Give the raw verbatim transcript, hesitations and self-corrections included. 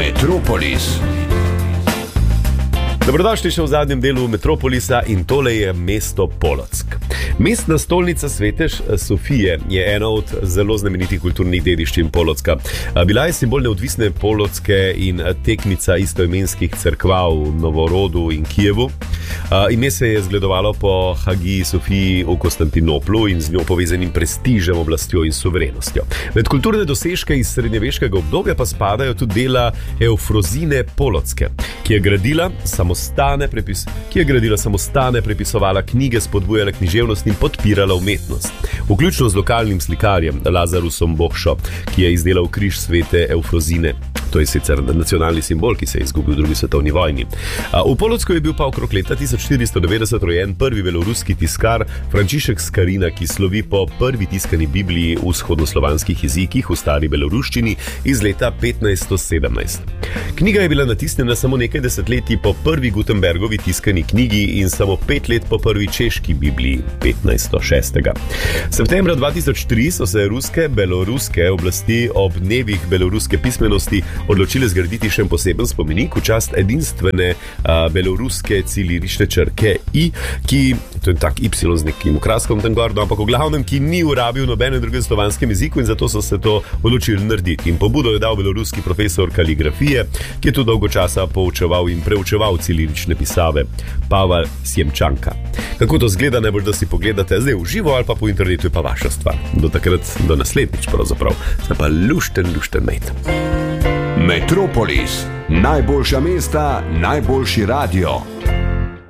Metropolis. Dobrodošli še v zadnjem delu Metropolisa in tole je mesto Polock. Mestna stolnica Svete Sofije je ena od zelo znamenitih kulturnih dediščin Polocka. Bila je simbol neodvisne Polocke in tekmica istoimenskih cerkva v Novorodu in Kijevu. Ime se je zgledovalo po Hagiji Sofiji v Konstantinoplu in z njo povezanim prestižem, oblastjo in suverenostjo. Med kulturne dosežke iz srednjeveškega obdobja pa spadajo tudi dela Eufrozine Polocke, ki je gradila samostane, prepis, ki je gradila samostane, prepisovala knjige, spodbujala književnost in podpirala umetnost. Vključno z lokalnim slikarjem Lazarusom Bohšo, ki je izdelal križ svete Eufrozine. To je sicer nacionalni simbol, ki se je izgubil v drugi svetovni vojni. V Polocku je bil pa okrog leta tisoč štiristo devetdeset rojen prvi beloruski tiskar Frančišek Skarina, ki slovi po prvi tiskani Bibliji v vzhodnoslovanskih jezikih v stari beloruščini iz leta petnajststo sedemnajst. Knjiga je bila natisnjena samo nekaj desetletij po prvi Gutenbergovi tiskani knjigi in samo pet let po prvi češki Bibliji petnajststo šest. Septembra dva tisoč tri so se ruske beloruske oblasti ob dnevih beloruske pismenosti odločili zgraditi še poseben spomenik v čast edinstvene a, beloruske cilirične črke I, ki, to je tak Y z nekim okraskom tam gor, no, ampak v glavnem, ki ni urabil nobenem drugem slovanskem jeziku in zato so se to odločili narediti. In pobudo je dal beloruski profesor kaligrafije, ki je tu dolgo časa poučeval in preučeval cilirične pisave, Pavel Sjemčanka. Kako to zgleda, najbolj, da si pogledate zdaj v živo ali pa po internetu, je pa vaša stvar. Do takrat, do naslednjič pravzaprav. Zdaj pa lušten, lušten mejt. Metropolis. Najboljša mesta, najboljši radio.